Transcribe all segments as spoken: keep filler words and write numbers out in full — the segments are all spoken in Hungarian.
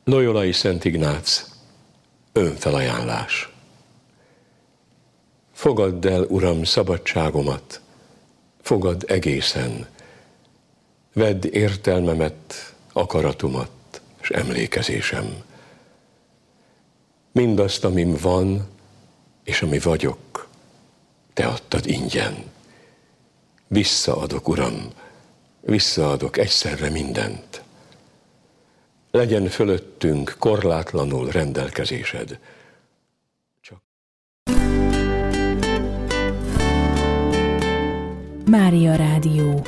Loyolai Szent Ignác, önfelajánlás. Fogadd el, Uram, szabadságomat, fogadd egészen, vedd értelmemet, akaratomat és emlékezésem. Mindazt, amim van, és ami vagyok, te adtad ingyen. Visszaadok, Uram, visszaadok egyszerre mindent. Legyen fölöttünk korlátlanul rendelkezésed. Csak... Mária Rádió.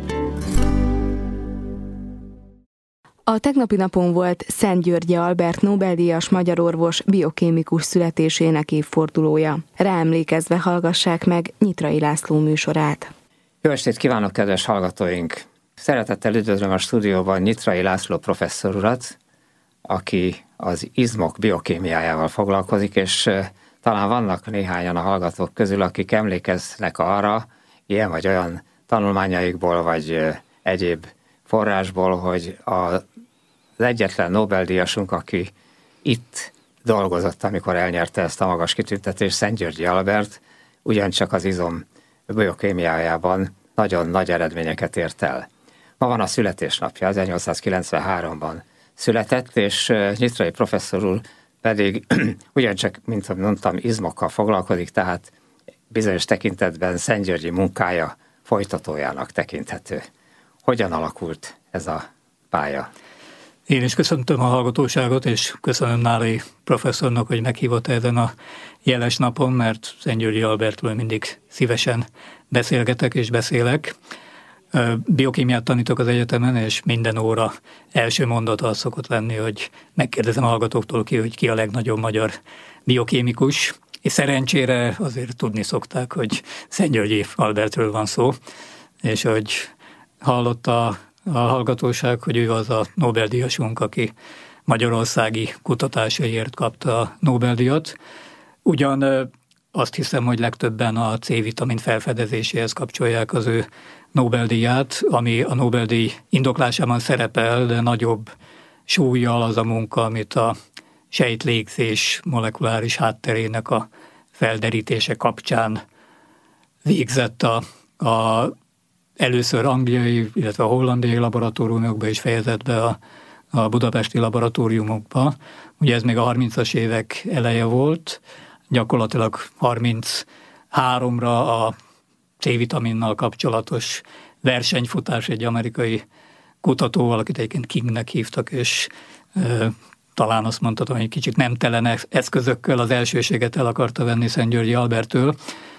A tegnapi napon volt Szent Györgyi Albert Nobel-díjas magyar orvos biokémikus születésének évfordulója. Ráemlékezve hallgassák meg Nyitrai László műsorát. Jó estét kívánok, kedves hallgatóink! Szeretettel üdvözlöm a stúdióban Nyitrai László professzor urat, aki az izmok biokémiájával foglalkozik, és talán vannak néhányan a hallgatók közül, akik emlékeznek arra, ilyen vagy olyan tanulmányaikból, vagy egyéb forrásból, hogy az egyetlen Nobel-díjasunk, aki itt dolgozott, amikor elnyerte ezt a magas kitüntetést, Szent Györgyi Albert, ugyancsak az izom biokémiájában nagyon nagy eredményeket ért el. Ma van a születésnapja, ezernyolcszázkilencvenháromban született, és Nyitrai professzor úr pedig ugyancsak, mint mondtam, izmokkal foglalkozik, tehát bizonyos tekintetben Szent Györgyi munkája folytatójának tekinthető. Hogyan alakult ez a pálya? Én is köszöntöm a hallgatóságot, és köszönöm Nálai professzornak, hogy meghívott ezen a jeles napon, mert Szent Györgyi Albertről mindig szívesen beszélgetek és beszélek. Biokémiát tanítok az egyetemen, és minden óra első mondata az szokott lenni, hogy megkérdezem a hallgatóktól ki, hogy ki a legnagyobb magyar biokémikus, és szerencsére azért tudni szokták, hogy Szent Györgyi Albertről van szó, és hogy hallotta a hallgatóság, hogy ő az a Nobel-díjasunk, aki magyarországi kutatásaiért kapta a Nobel-díjat. Ugyan azt hiszem, hogy legtöbben a C-vitamin felfedezéséhez kapcsolják az ő Nobel-díját, ami a Nobel-díj indoklásában szerepel, de nagyobb súllyal az a munka, amit a sejtlégzés molekuláris hátterének a felderítése kapcsán végzett a, a először angliai, illetve a hollandiai laboratóriumokba is fejezett be a, a budapesti laboratóriumokba. Ugye ez még a harmincas évek eleje volt, gyakorlatilag harmincháromra a C-vitaminnal kapcsolatos versenyfutás egy amerikai kutatóval, akit egyébként Kingnek hívtak, és e, talán azt mondhatom, hogy kicsit nemtelen eszközökkel az elsőséget el akarta venni Szent Györgyi Alberttől.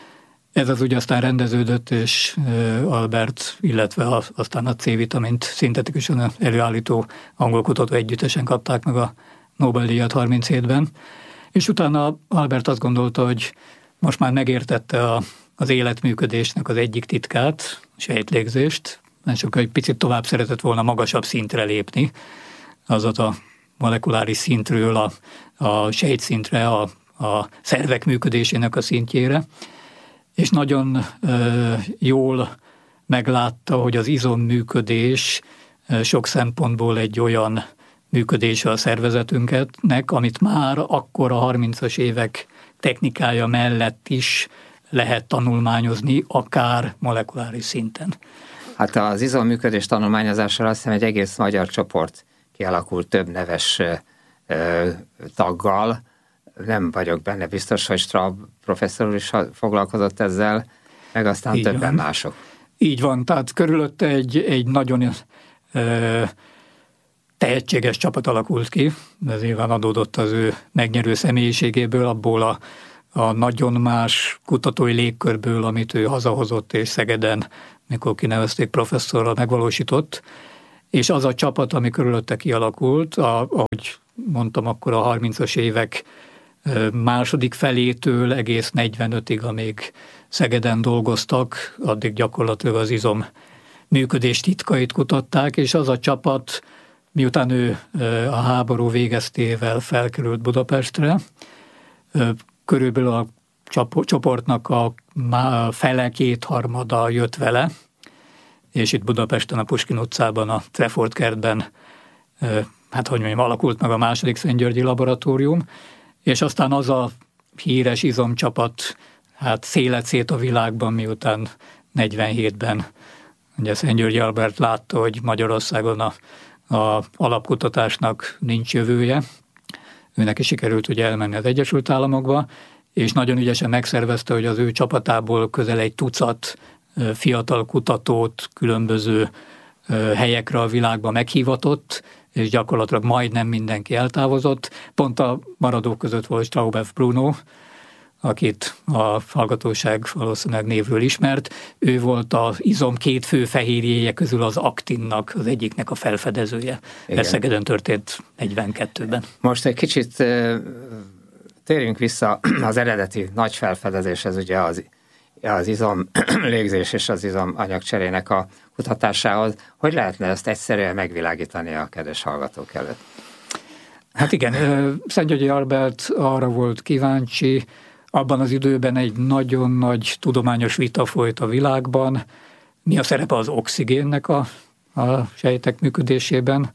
Ez az ugye aztán rendeződött, és Albert, illetve aztán a C-vitamint szintetikusan előállító angol kutató együttesen kapták meg a Nobel-díjat harminchétben. És utána Albert azt gondolta, hogy most már megértette a, az életműködésnek az egyik titkát, a sejtlégzést, mert csak egy picit tovább szeretett volna magasabb szintre lépni, azaz a molekuláris szintről a, a sejtszintre, a, a szervek működésének a szintjére, és nagyon ö, jól meglátta, hogy az izomműködés ö, sok szempontból egy olyan működése a szervezetünknek, amit már akkor a harmincas évek technikája mellett is lehet tanulmányozni, akár molekuláris szinten. Hát az izomműködés tanulmányozására azt hiszem egy egész magyar csoport kialakult több neves ö, taggal. Nem vagyok benne biztos, hogy Straub professzor is foglalkozott ezzel, meg aztán így többen van. Mások. Így van, tehát körülötte egy, egy nagyon ö, tehetséges csapat alakult ki, ez nyilván adódott az ő megnyerő személyiségéből, abból a, a nagyon más kutatói légkörből, amit ő hazahozott és Szegeden, mikor kinevezték professzorra, megvalósított, és az a csapat, ami körülötte kialakult, a, ahogy mondtam, akkor a harmincas évek második felétől egész negyvenötig, amíg Szegeden dolgoztak, addig gyakorlatilag az izom működés titkait kutatták, és az a csapat, miután ő a háború végeztével felkerült Budapestre, körülbelül a csoportnak a fele, kétharmada jött vele, és itt Budapesten, a Puskin utcában, a Trefort kertben hát hogy mondjam, alakult meg a második Szentgyörgyi laboratórium, és aztán az a híres izomcsapat hát szélet szét a világban, miután negyvenhétben ugye Szentgyörgyi Albert látta, hogy Magyarországon a, a alapkutatásnak nincs jövője. Őnek is sikerült ugye elmenni az Egyesült Államokba, és nagyon ügyesen megszervezte, hogy az ő csapatából közel egy tucat fiatal kutatót különböző helyekre a világban meghívatott, és gyakorlatilag majdnem mindenki eltávozott. Pont a maradók között volt Straubel Bruno, akit a hallgatóság valószínűleg névről ismert. Ő volt az izom két fő fehérjéje közül az aktinnak, az egyiknek a felfedezője. Igen. Ez Szegeden történt negyvenkettőben. Most egy kicsit térjünk vissza az eredeti nagy felfedezéshez, ugye az, az izom légzés és az izom anyagcserének a kutatásához. Hogy lehetne ezt egyszerűen megvilágítani a kedves hallgatók előtt? Hát igen, Szentgyörgyi Albert arra volt kíváncsi, abban az időben egy nagyon nagy tudományos vita folyt a világban, mi a szerepe az oxigénnek a, a sejtek működésében,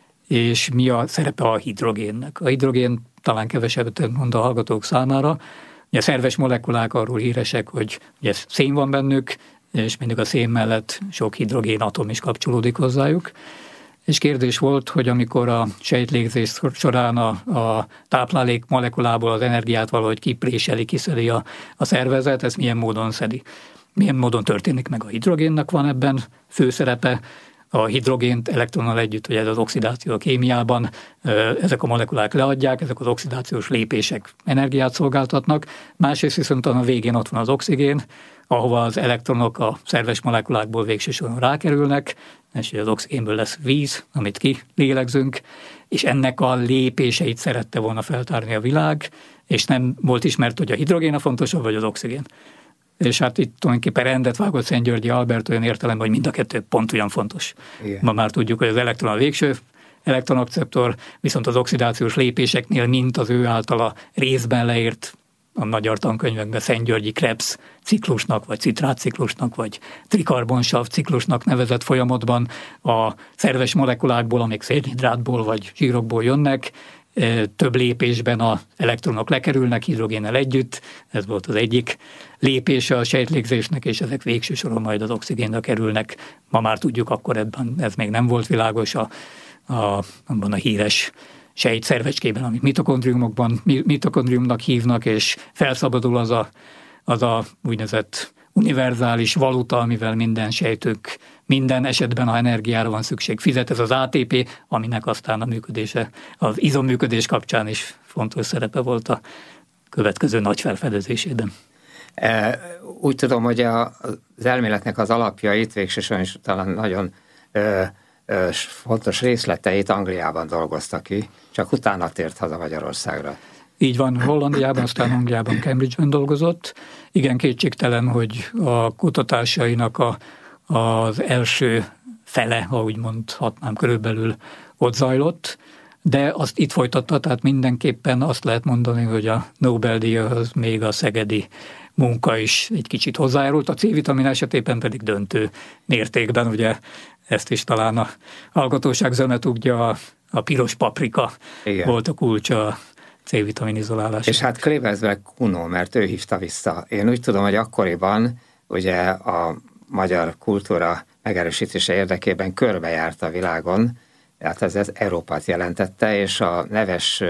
és mi a szerepe a hidrogénnek. A hidrogén talán kevesebbet mond a hallgatók számára. Ugye a szerves molekulák arról híresek, hogy ugye szén van bennük, és mindig a szén mellett sok hidrogén atom is kapcsolódik hozzájuk. És kérdés volt, hogy amikor a sejtlégzés során a, a táplálék molekulából az energiát valahogy kipréseli, kiszedi a, a szervezet, ez milyen módon szedi. Milyen módon történik meg a hidrogénnek van ebben főszerepe, a hidrogént elektronnal együtt, hogy ez az oxidáció a kémiában, ezek a molekulák leadják, ezek az oxidációs lépések energiát szolgáltatnak, másrészt viszont a végén ott van az oxigén, ahova az elektronok a szerves molekulákból végső soron rákerülnek, és az oxigénből lesz víz, amit kilélegzünk, és ennek a lépéseit szerette volna feltárni a világ, és nem volt ismert, hogy a hidrogén a fontosabb, vagy az oxigén. És hát itt tulajdonképpen rendet vágott Szentgyörgyi Albert olyan értelemben, hogy mind a kettő pont olyan fontos. Igen. Ma már tudjuk, hogy az elektron a végső elektronakceptor, viszont az oxidációs lépéseknél, mint az ő általa részben leírt a magyar tankönyvekben Szentgyörgyi Krebs ciklusnak, vagy citrátciklusnak, vagy trikarbonsav ciklusnak nevezett folyamatban a szerves molekulákból, amik szénhidrátból vagy zsírokból jönnek, több lépésben az elektronok lekerülnek hidrogénnel együtt, ez volt az egyik lépése a sejtlégzésnek, és ezek végső soron majd az oxigénre kerülnek. Ma már tudjuk, akkor ebben ez még nem volt világos a, a, abban a híres sejtszervecskében, amit mitokondriumokban, mitokondriumnak hívnak, és felszabadul az a, az a úgynevezett univerzális valuta, amivel minden sejtők minden esetben, ha energiára van szükség, fizet, ez az á té pé, aminek aztán a működése, az izomműködés kapcsán is fontos szerepe volt a következő nagy felfedezésében. Úgy tudom, hogy az elméletnek az alapjait végsősorban is talán nagyon ö, ö, fontos részleteit Angliában dolgoztak ki, csak utána tért haza Magyarországra. Így van, Hollandiában, aztán Angliában, Cambridge-ben dolgozott. Igen, kétségtelen, hogy a kutatásainak a, az első fele, ha úgy mondhatnám, körülbelül ott zajlott, de azt itt folytatta, tehát mindenképpen azt lehet mondani, hogy a Nobel-díjhoz még a szegedi munka is egy kicsit hozzájárult, a C-vitamin esetében pedig döntő mértékben, ugye ezt is talán a hallgatóság zöme tudja, a, a piros paprika. Igen. Volt a kulcsa a C-vitamin izolálás. És hát Klebersberg Kuno, mert ő hívta vissza. Én úgy tudom, hogy akkoriban ugye a magyar kultúra megerősítése érdekében körbejárta a világon, tehát ez, ez Európát jelentette, és a neves,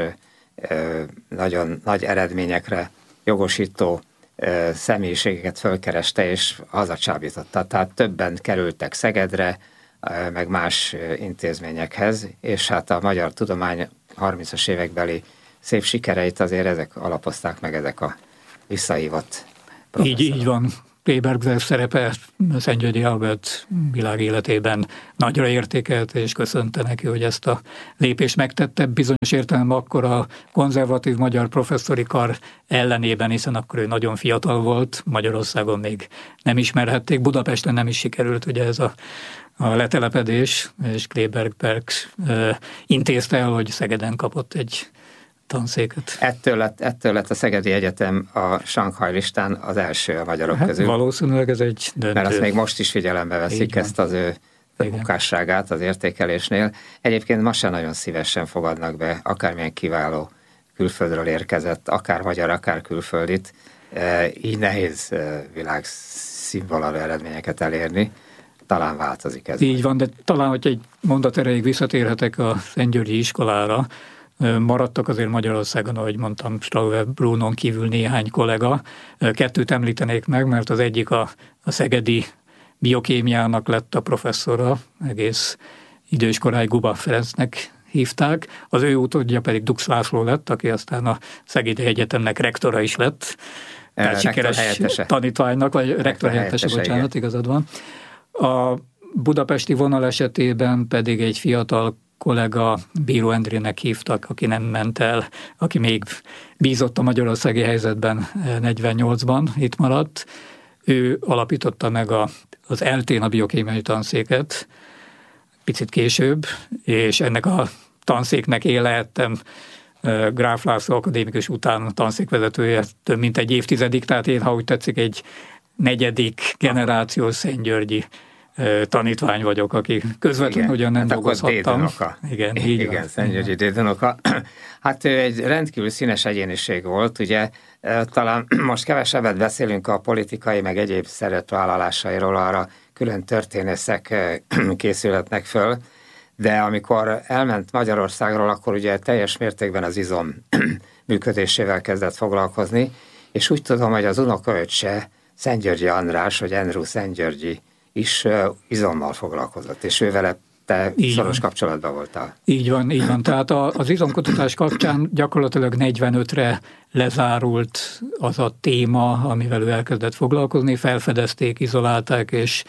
nagyon nagy eredményekre jogosító személyiségeket fölkereste, és hazacsábította. Tehát többen kerültek Szegedre, meg más intézményekhez, és hát a magyar tudomány harmincas évekbeli szép sikereit azért ezek alapozták meg, ezek a visszahívott professzorok. Így, így van. Klebersberg szerepe Szentgyörgyi Albert világ életében nagyra értékelt, és köszönte neki, hogy ezt a lépést megtette. Bizonyos értelemben akkor a konzervatív magyar professzori kar ellenében, hiszen akkor ő nagyon fiatal volt, Magyarországon még nem ismerhették, Budapesten nem is sikerült ugye ez a, a letelepedés, és Klebersberg e, intézte el, hogy Szegeden kapott egy tanszéket. Ettől lett, ettől lett a Szegedi Egyetem a Sanghaj listán az első a magyarok hát közül. Valószínűleg ez egy döntő. Mert azt még most is figyelembe veszik, ezt az ő munkásságát az értékelésnél. Egyébként ma sem nagyon szívesen fogadnak be akármilyen kiváló külföldről érkezett, akár magyar, akár külföldit. Így nehéz világszínvonalú eredményeket elérni. Talán változik ez. Így van, de talán, hogy egy mondat erejéig visszatérhetek a Szentgyörgyi iskolára, maradtak azért Magyarországon, ahogy mondtam, Strauer Brunon kívül néhány kollega. Kettőt említenék meg, mert az egyik a, a szegedi biokémiának lett a professzora, egész időskoráig Guba Ferencnek hívták. Az ő utódja pedig Dux László lett, aki aztán a Szegedi Egyetemnek rektora is lett. Tehát sikeres tanítványnak, vagy rektor, rektor helyettese, bocsánat, igen. Igazad van. A budapesti vonal esetében pedig egy fiatal kollega Bíró Endrének hívtak, aki nem ment el, aki még bízott a magyarországi helyzetben negyvennyolcban, itt maradt. Ő alapította meg a, az eltén a biokémiai tanszéket, picit később, és ennek a tanszéknek én lehettem Gráf László akadémikus után tanszékvezetője több mint egy évtizedig, tehát én, ha úgy tetszik, egy negyedik generációs szentgyörgyi tanítvány vagyok, aki közvetlenül ugyan nem hát dolgozhattam. Igen, így Igen, Szentgyörgyi dédenoka. Hát ő egy rendkívül színes egyéniség volt, ugye talán most kevesebbet beszélünk a politikai, meg egyéb szerepvállalásairól, arra külön történészek készülhetnek föl, de amikor elment Magyarországról, akkor ugye teljes mértékben az izom működésével kezdett foglalkozni, és úgy tudom, hogy az unokaöccse Szentgyörgyi András, vagy Andrew Szentgyörgyi is izommal foglalkozott, és ő vele te így szoros van. Kapcsolatban voltál. Így van, így van. Tehát az izomkutatás kapcsán gyakorlatilag negyvenötre lezárult az a téma, amivel ő elkezdett foglalkozni, felfedezték, izolálták, és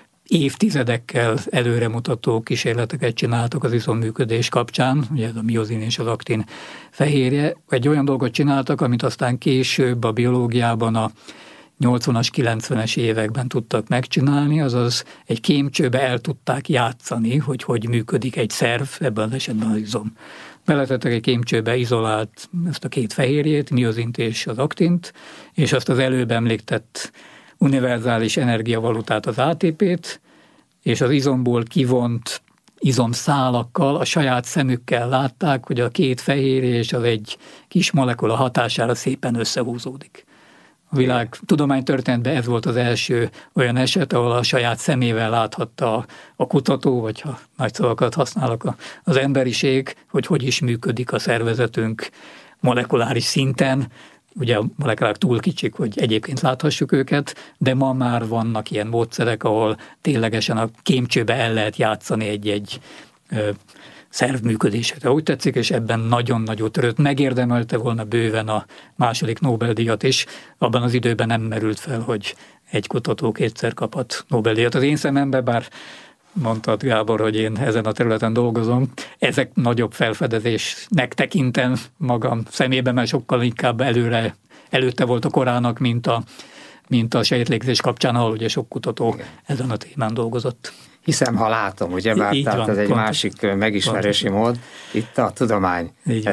évtizedekkel előremutató kísérleteket csináltak az izomműködés kapcsán, ugye ez a miozin és az aktin fehérje. Egy olyan dolgot csináltak, amit aztán később a biológiában a nyolcvanas, kilencvenes években tudtak megcsinálni, azaz egy kémcsőbe el tudták játszani, hogy hogy működik egy szerv, ebben az esetben az izom. Beletettek egy kémcsőbe izolált ezt a két fehérjét, miozint és az aktint, és azt az előbb említett univerzális energiavalutát, az á té pét, és az izomból kivont izomszálakkal, a saját szemükkel látták, hogy a két fehérje és az egy kis molekula hatására szépen összehúzódik. A világ tudománytörténetben ez volt az első olyan eset, ahol a saját szemével láthatta a, a kutató, vagy ha nagy szavakat használok, az emberiség, hogy hogy is működik a szervezetünk molekuláris szinten. Ugye a molekulák túl kicsik, hogy egyébként láthassuk őket, de ma már vannak ilyen módszerek, ahol ténylegesen a kémcsőbe el lehet játszani egy-egy ö, szerv működését. Úgy tetszik, és ebben nagyon nagyot törött. Megérdemelte volna bőven a második Nobel-díjat is. Abban az időben nem merült fel, hogy egy kutató kétszer kaphat Nobel-díjat. Az én szememben, bár mondtad, Gábor, hogy én ezen a területen dolgozom, ezek nagyobb felfedezésnek tekintem magam szemében, mert sokkal inkább előre, előtte volt a korának, mint a, mint a sejtlégzés kapcsán, ahol ugye sok kutató igen. ezen a témán dolgozott. Hiszem, ha látom, ugye, bár tehát van, ez egy pontos, másik megismerési pontos. mód, itt a tudomány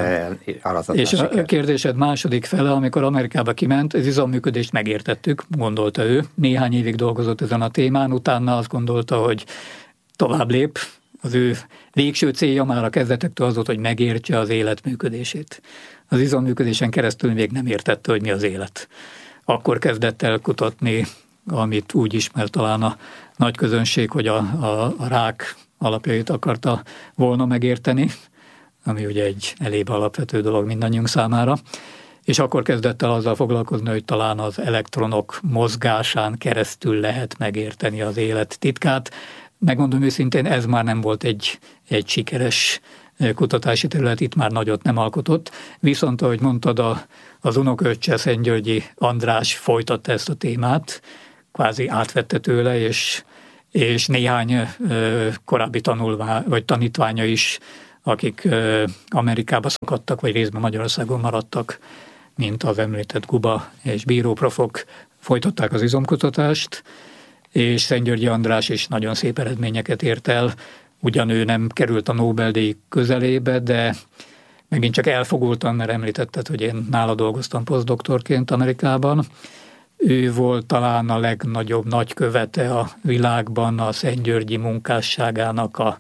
alatt. És a siker. Kérdésed második fele, amikor Amerikába kiment, az izomműködést megértettük, gondolta ő. Néhány évig dolgozott ezen a témán, utána azt gondolta, hogy tovább lép. Az ő végső célja már a kezdetektől az volt, hogy megértse az élet működését. Az izomműködésen keresztül még nem értette, hogy mi az élet. Akkor kezdett el kutatni, amit úgy ismert talán a nagy közönség, hogy a, a, a rák alapjait akarta volna megérteni, ami ugye egy elég alapvető dolog mindannyiunk számára, és akkor kezdett el azzal foglalkozni, hogy talán az elektronok mozgásán keresztül lehet megérteni az élet titkát. Megmondom őszintén, ez már nem volt egy, egy sikeres kutatási terület, itt már nagyot nem alkotott, viszont ahogy mondtad, a, az unokaöccse Szentgyörgyi András folytatta ezt a témát, kvázi átvette tőle, és, és néhány ö, korábbi tanulvány, vagy tanítványa is, akik ö, Amerikába szakadtak, vagy részben Magyarországon maradtak, mint az említett Guba és Bíró profok, folytatták az izomkutatást, és Szentgyörgyi András is nagyon szép eredményeket ért el. Ugyan ő nem került a Nobel-díj közelébe, de megint csak elfogultan, mert említetted, hogy én nála dolgoztam posztdoktorként Amerikában. Ő volt talán a legnagyobb nagykövete a világban a szentgyörgyi munkásságának a,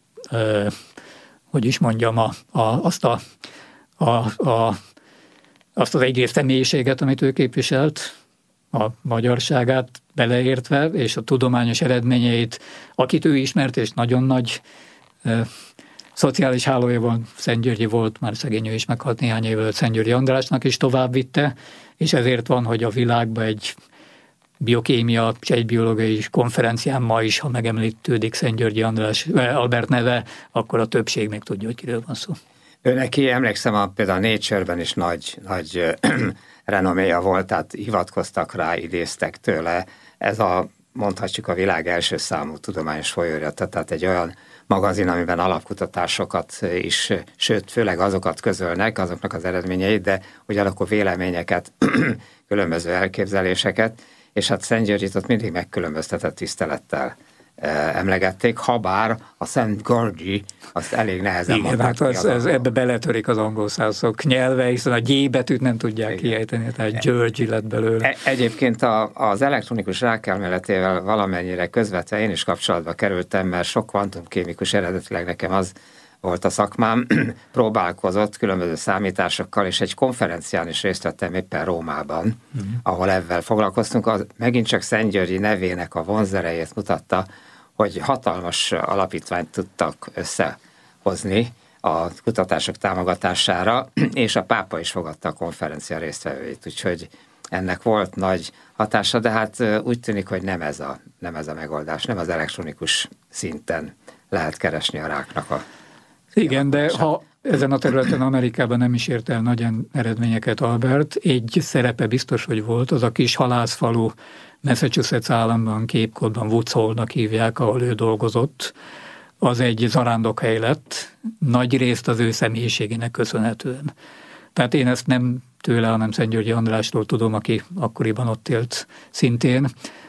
ö, hogy is mondjam, a, a, azt, a, a, a, azt az egyrészt személyiséget, amit ő képviselt, a magyarságát beleértve, és a tudományos eredményeit, akit ő ismert, és nagyon nagy ö, szociális hálójában Szentgyörgyi volt, már szegény ő is meghalt néhány évvel Szentgyörgyi Andrásnak is tovább vitte, és ezért van, hogy a világban egy biokémia, sejtbiológiai konferencián ma is, ha megemlítődik Szentgyörgyi András, Albert neve, akkor a többség még tudja, hogy kiről van szó. Ő neki, emlékszem, a, például a Nature-ben is nagy, nagy renoméja volt, tehát hivatkoztak rá, idéztek tőle. Ez a, mondhatjuk, a világ első számú tudományos folyóirata, tehát egy olyan magazin, amiben alapkutatásokat is, sőt, főleg azokat közölnek, azoknak az eredményeit, de ugyanakkor véleményeket, különböző elképzeléseket, és hát Szentgyörgyit ott mindig megkülönböztetett tisztelettel emlegették, habár a Szent Györgyi azt elég nehezen igen, hát az, ez, ebbe beletörik az angol szászok nyelve, hiszen a G betűt nem tudják igen. kiejteni, tehát Györgyi lett belőle. E, egyébként a, az elektronikus rákelméletével valamennyire közvetve én is kapcsolatba kerültem, mert sok kvantumkémikus eredetileg nekem az volt a szakmám, próbálkozott különböző számításokkal, és egy konferencián is részt vettem éppen Rómában, uh-huh. ahol ebben foglalkoztunk. Az megint csak Szentgyörgyi nevének a vonzerejét mutatta, hogy hatalmas alapítványt tudtak összehozni a kutatások támogatására, és a pápa is fogadta a konferencia résztvevőit, úgyhogy ennek volt nagy hatása, de hát úgy tűnik, hogy nem ez a, nem ez a megoldás, nem az elektronikus szinten lehet keresni a ráknak a igen, de ha ezen a területen Amerikában nem is ért el nagy eredményeket Albert, egy szerepe biztos, hogy volt, az a kis halászfalu Massachusetts államban, Cape Codban, Woods Hole-nak hívják, ahol ő dolgozott, az egy zarándokhely lett, nagy részt az ő személyiségének köszönhetően. Tehát én ezt nem tőle, hanem Szentgyörgyi Andrástól tudom, aki akkoriban ott élt szintén,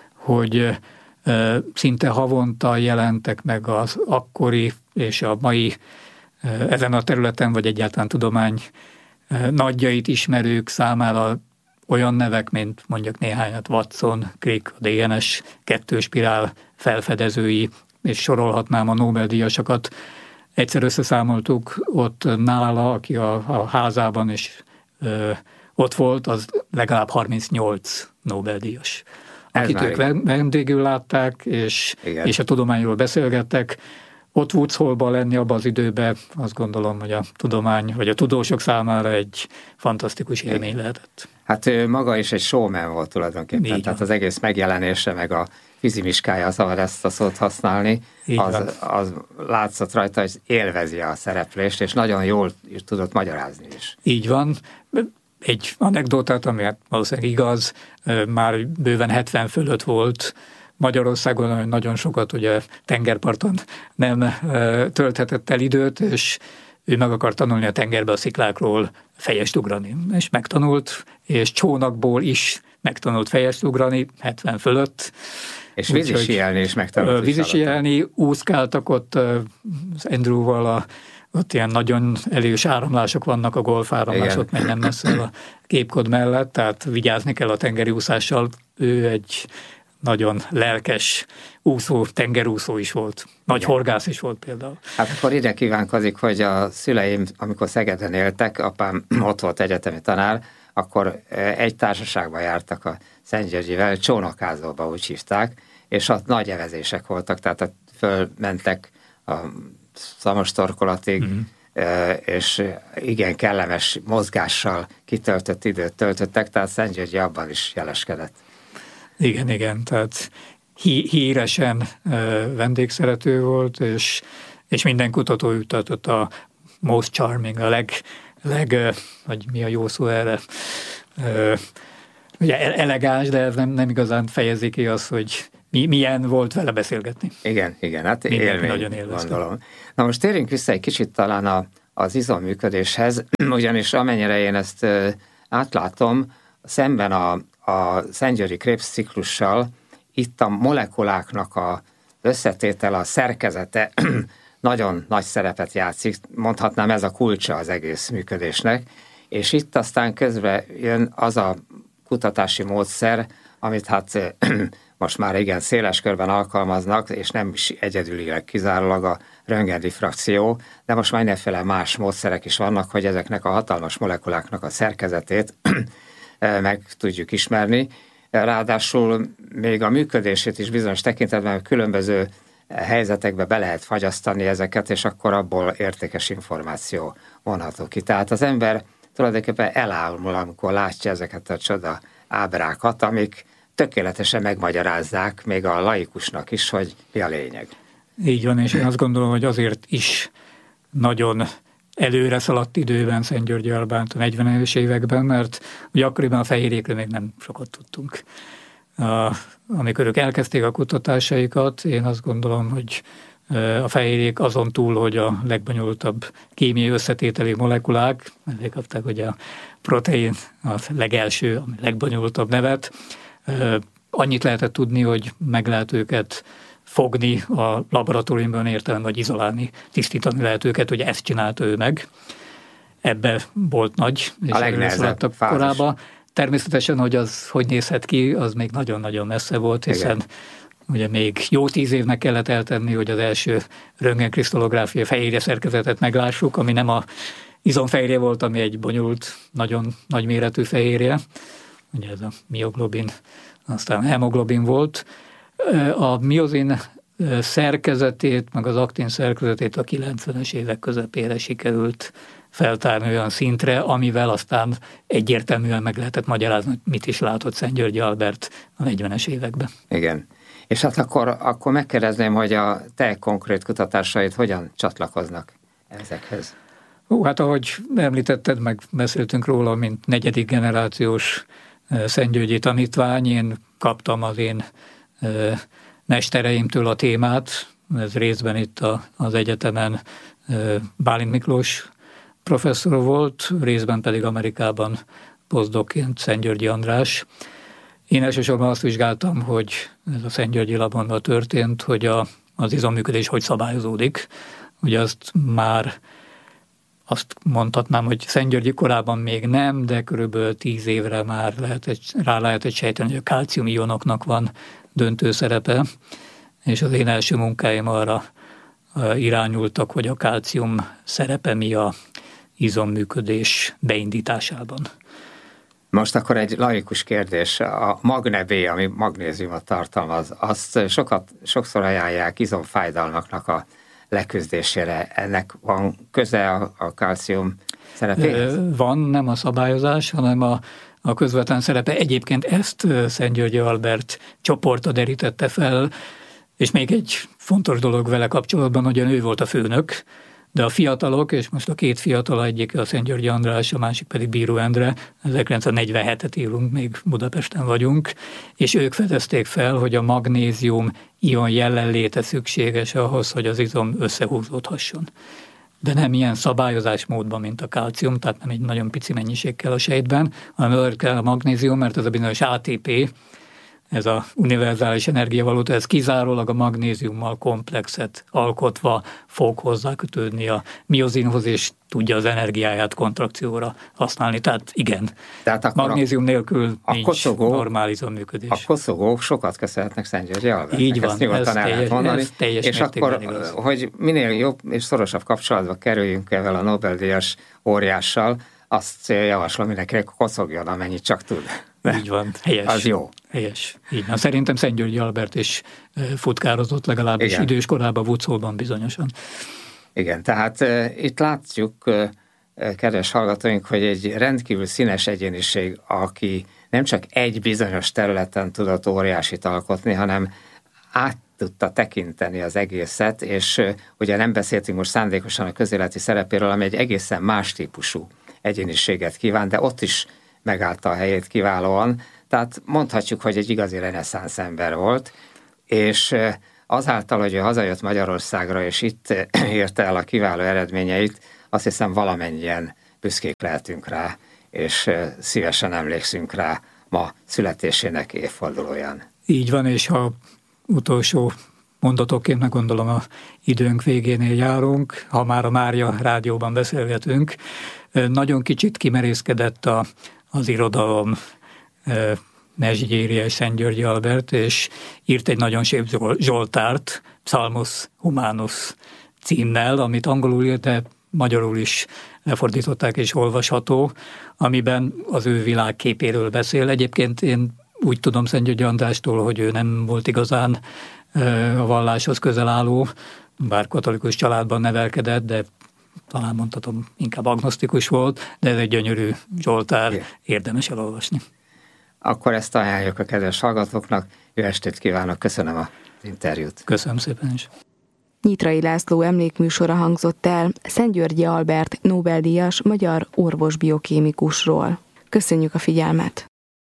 hogy szinte havonta jelentek meg az akkori és a mai ezen a területen, vagy egyáltalán tudomány nagyjait ismerők számára olyan nevek, mint mondjuk néhányat Watson, Crick, a dé en es kettős spirál felfedezői, és sorolhatnám a Nobel-díjasokat. Egyszer összeszámoltuk ott nála, aki a, a házában is ö, ott volt, az legalább harmincnyolc Nobel-díjas. Akit ők vendégül látták, és, és a tudományról beszélgettek. Ott Woods Hole-ban lenni abban az időben, azt gondolom, hogy a tudomány, vagy a tudósok számára egy fantasztikus élmény igen. lehetett. Hát ő maga is egy showman volt tulajdonképpen, így tehát van. Az egész megjelenése, meg a fizimiskája, szabad ezt a szót használni, az, az látszott rajta, hogy élvezi a szereplést, és nagyon jól tudott magyarázni is. Így van. Egy anekdotát, ami hát valószínűleg igaz, már bőven hetven fölött volt, Magyarországon nagyon sokat ugye tengerparton nem tölthetett el időt, és ő meg akar tanulni a tengerbe a sziklákról fejest ugrani. És megtanult, és csónakból is megtanult fejest ugrani, hetven fölött. És vízisíelni is megtanult. Vízisíelni, úszkáltak ott az Andrewval, a, ott ilyen nagyon erős áramlások vannak, a golfáramlás, ott megy nem messze a Cape Cod mellett, tehát vigyázni kell a tengeri úszással. Ő egy nagyon lelkes úszó, tengerúszó is volt. Nagy igen. horgász is volt például. Hát akkor ide kívánkozik, hogy a szüleim, amikor Szegeden éltek, apám ott volt egyetemi tanár, akkor egy társaságban jártak a Szentgyörgyivel, csónakázóba úgy hívták, és ott nagy evezések voltak, tehát fölmentek a szamostorkolatig, uh-huh. és igen kellemes mozgással kitöltött időt töltöttek, tehát Szentgyörgyi abban is jeleskedett. Igen, igen, tehát hí- híresen uh, vendégszerető volt, és, és minden kutató juttatott a most charming, a leg, leg uh, vagy mi a jó szó erre, uh, ugye elegáns, de ez nem, nem igazán fejezi ki azt, hogy mi, milyen volt vele beszélgetni. Igen, igen, hát élmény, nagyon gondolom. Na most térjünk vissza egy kicsit talán a, az izomműködéshez, ugyanis amennyire én ezt uh, átlátom, szemben a a Szentgyörgyi Krebs ciklussal, itt a molekuláknak a összetétel, a szerkezete nagyon nagy szerepet játszik, mondhatnám ez a kulcsa az egész működésnek, és itt aztán közben jön az a kutatási módszer, amit hát most már igen széles körben alkalmaznak, és nem is egyedülileg kizárólag a röntgendifrakció, de most már mindenféle más módszerek is vannak, hogy ezeknek a hatalmas molekuláknak a szerkezetét meg tudjuk ismerni. Ráadásul még a működését is bizonyos tekintetben különböző helyzetekbe be lehet fagyasztani ezeket, és akkor abból értékes információ vonható ki. Tehát az ember tulajdonképpen elámul, amikor látja ezeket a csoda ábrákat, amik tökéletesen megmagyarázzák még a laikusnak is, hogy mi a lényeg. Így van, és én azt gondolom, hogy azért is nagyon előre szaladt időben Szent-Györgyi Albánt a negyvenes években, mert ugye akkoriban a fehérjékről még nem sokat tudtunk. A, amikor ők elkezdték a kutatásaikat, én azt gondolom, hogy a fehérjék azon túl, hogy a legbonyolultabb kémiai összetételi molekulák, ezért kapták ugye a protein a legelső, a legbonyolultabb nevet, annyit lehetett tudni, hogy meg lehet őket fogni a laboratóriumban értelem, vagy izolálni, tisztítani lehet őket, hogy ezt csinálta ő meg. Ebbe volt nagy, és a legnehezebb korában. Természetesen, hogy az hogy nézhet ki, az még nagyon-nagyon messze volt, hiszen igen. Ugye még jó tíz évnek kellett eltenni, hogy az első röntgenkrisztallográfia fehérje szerkezetet meglássuk, ami nem a izomfehérje volt, ami egy bonyolult, nagyon nagyméretű fehérje. Ugye ez a mioglobin, aztán hemoglobin volt. A miozin szerkezetét, meg az aktin szerkezetét a kilencvenes évek közepére sikerült feltárni olyan szintre, amivel aztán egyértelműen meg lehetett magyarázni, hogy mit is látott Szent-Györgyi Albert a negyvenes években. Igen. És hát akkor, akkor megkérdezném, hogy a te konkrét kutatásait hogyan csatlakoznak ezekhez? Hú, hát ahogy említetted, meg beszéltünk róla, mint negyedik generációs szentgyörgyi tanítvány, én kaptam az én mestereimtől a témát, ez részben itt a, az egyetemen Bálint Miklós professzor volt, részben pedig Amerikában posztdokként Szent-Györgyi András. Én elsősorban azt vizsgáltam, hogy ez a Szent-Györgyi Laborban történt, hogy a, az izomműködés hogy szabályozódik. Ugye azt már azt mondhatnám, hogy Szent-Györgyi korában még nem, de körülbelül tíz évre már lehetett, rá lehetett sejteni, hogy a kálcium-ionoknak van döntő szerepe, és az én első munkáim arra irányultak, hogy a kálcium szerepe mi a izomműködés beindításában. Most akkor egy laikus kérdés. A magne-B, ami magnéziumot tartalmaz, azt sokat, sokszor ajánlják izomfájdalmaknak a leküzdésére. Ennek van köze a, a kálcium szerepéhez? Van, nem a szabályozás, hanem a, a közvetlen szerepe. Egyébként ezt Szent-Györgyi Albert csoporta derítette fel, és még egy fontos dolog vele kapcsolatban, hogy ő volt a főnök, de a fiatalok, és most a két fiatal, egyik a Szent-Györgyi András, a másik pedig Bíró Endre, ezerkilencszáznegyvenhetet írunk, még Budapesten vagyunk, és ők fedezték fel, hogy a magnézium ion jelenléte szükséges ahhoz, hogy az izom összehúzódhasson. De nem ilyen szabályozás módban, mint a kálcium, tehát nem egy nagyon pici mennyiség kell a sejtben, hanem azért kell a magnézium, mert ez a bizonyos á té pé, ez a univerzális energiavaluta, ez kizárólag a magnéziummal komplexet alkotva fog hozzákötődni a miozinhoz, és tudja az energiáját kontrakcióra használni. Tehát igen, Tehát magnézium nélkül a nincs koszogó, normál izomműködés. A koszogók sokat köszönhetnek Szent-Györgyi Albertnek. Így van, ez teljes, mondani. ez teljes És akkor, igaz. Hogy minél jobb és szorosabb kapcsolatba kerüljünk ezzel a Nobel-díjas óriással, azt javaslom mindenkinek, koszogjon, amennyit csak tud. Így van, helyes. Az jó. Helyes. Így van. Szerintem Szent-Györgyi Albert is futkározott, legalábbis Igen. idős korában Vucolban bizonyosan. Igen, tehát uh, itt látjuk, uh, kedves hallgatóink, hogy egy rendkívül színes egyéniség, aki nem csak egy bizonyos területen tudott óriásit alkotni, hanem át tudta tekinteni az egészet, és uh, ugye nem beszéltünk most szándékosan a közéleti szerepéről, ami egy egészen más típusú egyéniséget kíván, de ott is megállta a helyét kiválóan. Tehát mondhatjuk, hogy egy igazi reneszánsz ember volt, és azáltal, hogy ő hazajött Magyarországra, és itt érte el a kiváló eredményeit, azt hiszem valamennyien büszkék lehetünk rá, és szívesen emlékszünk rá ma születésének évfordulóján. Így van, és ha utolsó mondatokként, meg gondolom a időnk végénél járunk, ha már a Mária rádióban beszélgetünk, nagyon kicsit kimerészkedett a, az irodalom Mesgyéri Szentgyörgyi Albert, és írt egy nagyon szép zsoltárt, Psalmus Humanus címmel, amit angolul írt, de magyarul is lefordították és olvasható, amiben az ő világképéről beszél. Egyébként én úgy tudom Szentgyörgyi Andrástól, hogy ő nem volt igazán a valláshoz közel álló, bár katolikus családban nevelkedett, de talán mondhatom inkább agnosztikus volt, de ez egy gyönyörű zsoltár, érdemes elolvasni. Akkor ezt ajánljuk a kedves hallgatóknak. Jó estét kívánok, köszönöm az interjút. Köszönöm szépen is. Nyitrai László emlékműsora hangzott el Szentgyörgyi Albert Nobel-díjas magyar orvos-biokémikusról. Köszönjük a figyelmet!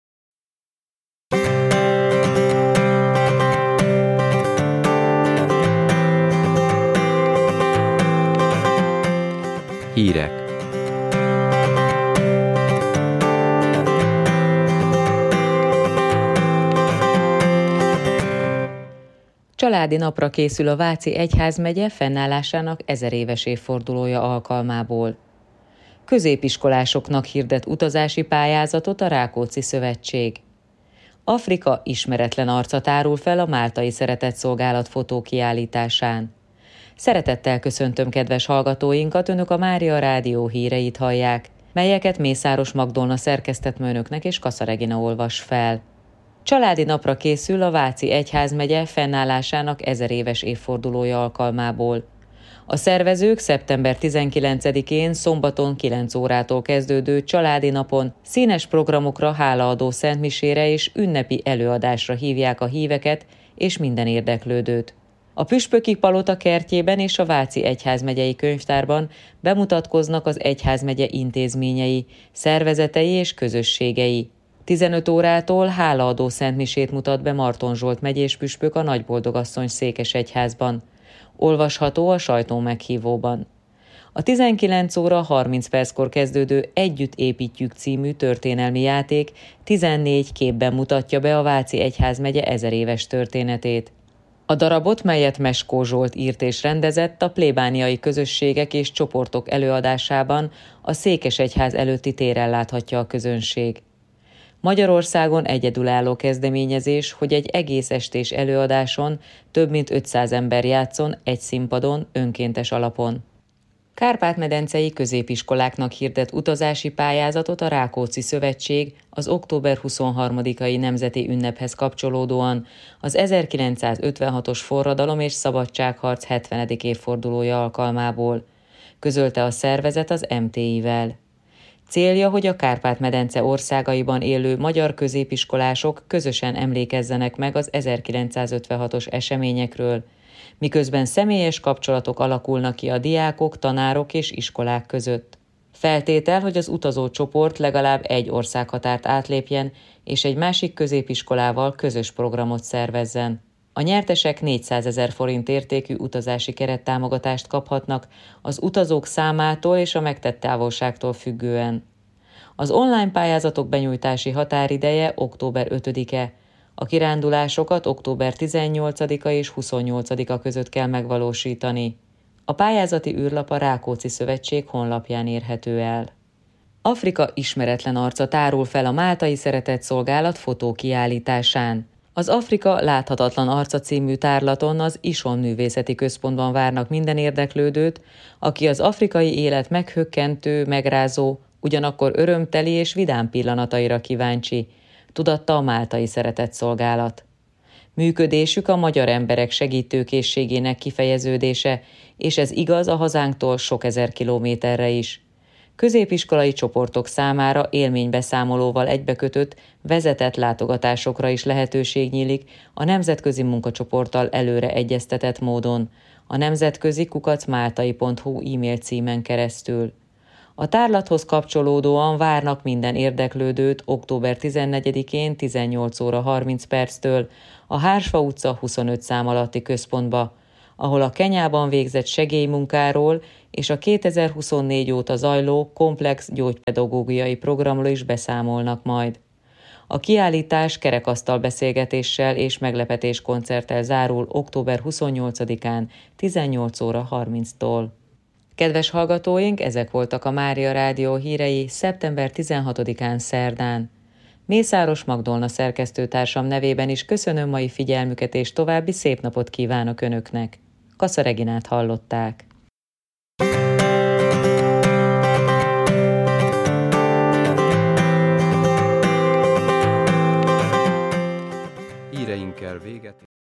Hírek. Családi napra készül a Váci Egyházmegye fennállásának ezeréves évfordulója alkalmából. Középiskolásoknak hirdet utazási pályázatot a Rákóczi Szövetség. Afrika ismeretlen arca tárul fel a Máltai Szeretetszolgálat fotókiállításán. Szeretettel köszöntöm kedves hallgatóinkat, Önök a Mária Rádió híreit hallják, melyeket Mészáros Magdolna szerkesztett önöknek és Kassa Regina olvas fel. Családi napra készül a Váci Egyházmegye fennállásának ezeréves évfordulója alkalmából. A szervezők szeptember tizenkilencedikén szombaton kilenc órától kezdődő családi napon színes programokra, hálaadó szentmisére és ünnepi előadásra hívják a híveket és minden érdeklődőt. A Püspöki Palota kertjében és a Váci Egyházmegyei Könyvtárban bemutatkoznak az egyházmegye intézményei, szervezetei és közösségei. tizenöt órától hálaadó szentmisét mutat be Marton Zsolt megyés püspök a Nagyboldogasszony székesegyházban. Olvasható a sajtó meghívóban. A tizenkilenc óra harminc perckor kezdődő Együtt építjük című történelmi játék tizennégy képben mutatja be a Váci Egyházmegye ezeréves történetét. A darabot, melyet Meskó Zsolt írt és rendezett, a plébániai közösségek és csoportok előadásában a Székesegyház előtti téren láthatja a közönség. Magyarországon egyedülálló kezdeményezés, hogy egy egész estés előadáson több mint ötszáz ember játszon egy színpadon önkéntes alapon. Kárpát-medencei középiskoláknak hirdet utazási pályázatot a Rákóczi Szövetség az október huszonharmadikai nemzeti ünnephez kapcsolódóan az ezerkilencszázötvenhatos forradalom és szabadságharc hetvenedik évfordulója alkalmából, közölte a szervezet az em té i-vel. Célja, hogy a Kárpát-medence országaiban élő magyar középiskolások közösen emlékezzenek meg az ezerkilencszázötvenhatos eseményekről, miközben személyes kapcsolatok alakulnak ki a diákok, tanárok és iskolák között. Feltétel, hogy az utazó csoport legalább egy országhatárt átlépjen, és egy másik középiskolával közös programot szervezzen. A nyertesek négyszázezer forint értékű utazási kerettámogatást kaphatnak az utazók számától és a megtett távolságtól függően. Az online pályázatok benyújtási határideje október ötödike. A kirándulásokat október tizennyolcadika és huszonnyolcadika között kell megvalósítani. A pályázati űrlap a Rákóczi Szövetség honlapján érhető el. Afrika ismeretlen arca tárul fel a Máltai Szeretetszolgálat fotókiállításán. Az Afrika láthatatlan arca című tárlaton az Ison Művészeti Központban várnak minden érdeklődőt, aki az afrikai élet meghökkentő, megrázó, ugyanakkor örömteli és vidám pillanataira kíváncsi, tudatta a Máltai Szeretetszolgálat. Működésük a magyar emberek segítőkészségének kifejeződése, és ez igaz a hazánktól sok ezer kilométerre is. Középiskolai csoportok számára élménybeszámolóval egybekötött, vezetett látogatásokra is lehetőség nyílik a nemzetközi munkacsoporttal előre egyeztetett módon, a nemzetközi kukac máltai pont hu e-mail címen keresztül. A tárlathoz kapcsolódóan várnak minden érdeklődőt október tizennegyedikén tizennyolc óra harminc perctől a Hársfa utca huszonöt szám alatti központba, ahol a Kenyában végzett segélymunkáról és a kétezer-huszonnégy óta zajló komplex gyógypedagógiai programról is beszámolnak majd. A kiállítás kerekasztal beszélgetéssel és meglepetéskoncerttel zárul október huszonnyolcadikán tizennyolc óra harminctól. Kedves hallgatóink, ezek voltak a Mária Rádió hírei szeptember tizenhatodikán szerdán. Mészáros Magdolna szerkesztőtársam nevében is köszönöm mai figyelmüket, és további szép napot kívánok Önöknek. Kassa Reginát hallották. Híreinkkel véget.